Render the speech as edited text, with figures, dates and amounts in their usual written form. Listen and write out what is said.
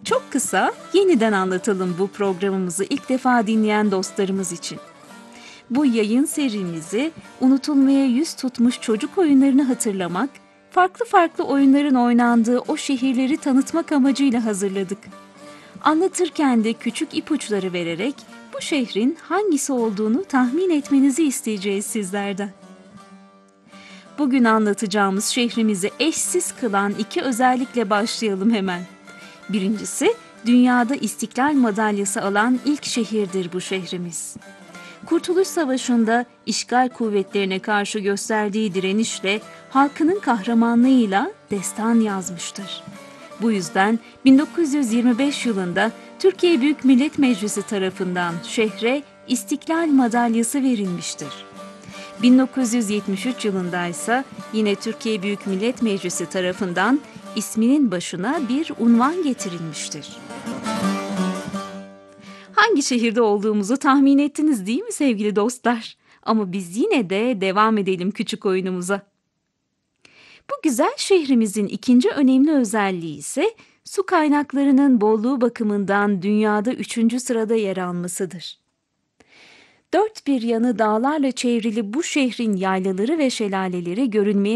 Çok kısa, yeniden anlatalım bu programımızı ilk defa dinleyen dostlarımız için. Bu yayın serimizi unutulmaya yüz tutmuş çocuk oyunlarını hatırlamak, farklı farklı oyunların oynandığı o şehirleri tanıtmak amacıyla hazırladık. Anlatırken de küçük ipuçları vererek bu şehrin hangisi olduğunu tahmin etmenizi isteyeceğiz sizlerden. Bugün anlatacağımız şehrimizi eşsiz kılan iki özellikle başlayalım hemen. Birincisi, dünyada İstiklal Madalyası alan ilk şehirdir bu şehrimiz. Kurtuluş Savaşı'nda işgal kuvvetlerine karşı gösterdiği direnişle halkının kahramanlığıyla destan yazmıştır. Bu yüzden 1925 yılında Türkiye Büyük Millet Meclisi tarafından şehre İstiklal Madalyası verilmiştir. 1973 yılında ise yine Türkiye Büyük Millet Meclisi tarafından isminin başına bir unvan getirilmiştir. Hangi şehirde olduğumuzu tahmin ettiniz değil mi sevgili dostlar? Ama biz yine de devam edelim küçük oyunumuza. Bu güzel şehrimizin ikinci önemli özelliği ise su kaynaklarının bolluğu bakımından dünyada 3. sırada yer almasıdır. Dört bir yanı dağlarla çevrili bu şehrin yaylaları ve şelaleleri görünmeye